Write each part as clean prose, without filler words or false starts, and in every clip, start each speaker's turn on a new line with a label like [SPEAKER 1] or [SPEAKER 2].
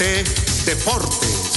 [SPEAKER 1] CT Deportes.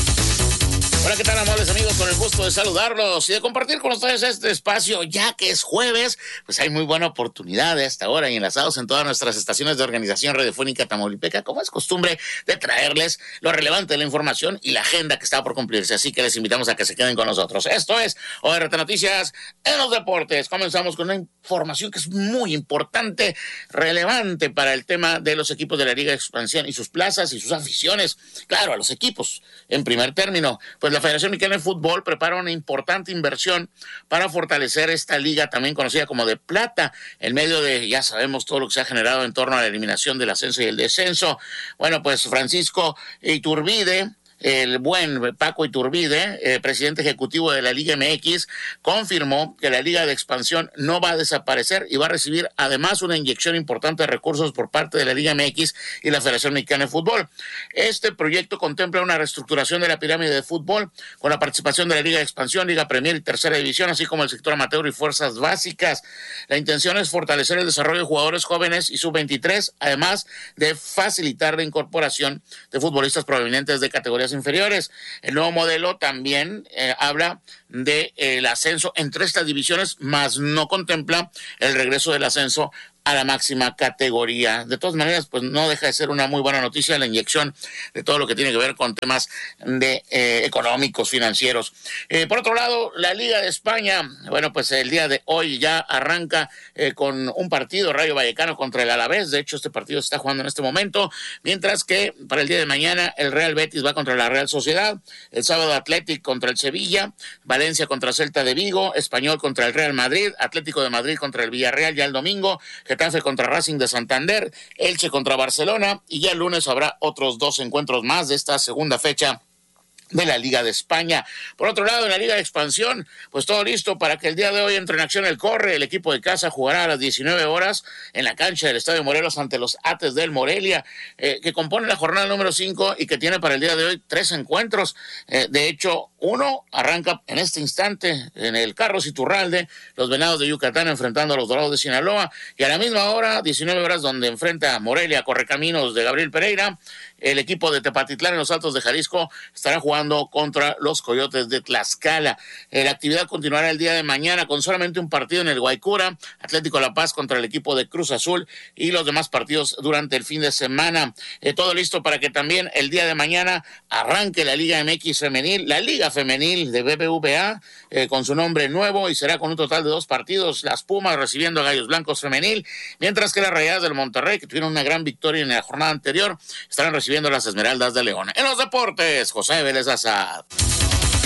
[SPEAKER 2] Hola, ¿qué tal, amables amigos? Con el gusto de saludarlos y de compartir con ustedes este espacio, ya que es jueves, pues hay muy buena oportunidad a esta hora y enlazados en todas nuestras estaciones de organización radiofónica tamaulipeca, como es costumbre, de traerles lo relevante de la información y la agenda que está por cumplirse. Así que les invitamos a que se queden con nosotros. Esto es ORT Noticias en los deportes. Comenzamos con una información que es muy importante, relevante para el tema de los equipos de la Liga de Expansión y sus plazas y sus aficiones. Claro, a los equipos en primer término. Pues la Federación Mexicana de Fútbol prepara una importante inversión para fortalecer esta liga, también conocida como de plata, en medio de, ya sabemos, todo lo que se ha generado en torno a la eliminación del ascenso y el descenso. Bueno, pues Francisco Iturbide, el buen Paco Iturbide, presidente ejecutivo de la Liga MX, confirmó que la Liga de Expansión no va a desaparecer y va a recibir además una inyección importante de recursos por parte de la Liga MX y la Federación Mexicana de Fútbol. Este proyecto contempla una reestructuración de la pirámide de fútbol con la participación de la Liga de Expansión, Liga Premier y Tercera División, así como el sector amateur y fuerzas básicas. La intención es fortalecer el desarrollo de jugadores jóvenes y sub-23, además de facilitar la incorporación de futbolistas provenientes de categorías inferiores. El nuevo modelo también habla de el ascenso entre estas divisiones, mas no contempla el regreso del ascenso a la máxima categoría. De todas maneras, pues no deja de ser una muy buena noticia la inyección de todo lo que tiene que ver con temas de económicos, financieros. Por otro lado, la Liga de España, bueno, pues el día de hoy ya arranca con un partido, Rayo Vallecano contra el Alavés. De hecho, este partido se está jugando en este momento, mientras que para el día de mañana el Real Betis va contra la Real Sociedad, el sábado Athletic contra el Sevilla, Valencia contra Celta de Vigo, Español contra el Real Madrid, Atlético de Madrid contra el Villarreal ya el domingo, Getafe contra Racing de Santander, Elche contra Barcelona, y ya el lunes habrá otros 2 encuentros más de esta segunda fecha de la Liga de España. Por otro lado, en la Liga de Expansión, pues todo listo para que el día de hoy entre en acción el Corre. El equipo de casa jugará a las 19 horas en la cancha del Estadio Morelos ante los Ates del Morelia, que compone la jornada número 5 y que tiene para el día de hoy 3 encuentros. De hecho, uno arranca en este instante en el Carlos Iturralde, los Venados de Yucatán enfrentando a los Dorados de Sinaloa, y a la misma hora, 19 horas, donde enfrenta a Morelia Correcaminos de Gabriel Pereira, el equipo de Tepatitlán en los Altos de Jalisco estará jugando contra los Coyotes de Tlaxcala. La actividad continuará el día de mañana con solamente un partido en el Guaycura, Atlético La Paz contra el equipo de Cruz Azul y los demás partidos durante el fin de semana. Todo listo para que también el día de mañana arranque la Liga MX Femenil, la Liga Femenil de BBVA, con su nombre nuevo, y será con un total de 2 partidos. Las Pumas recibiendo a Gallos Blancos Femenil, mientras que las Rayadas del Monterrey, que tuvieron una gran victoria en la jornada anterior, estarán recibiendo a las Esmeraldas de León. En los deportes, José Vélez Azad.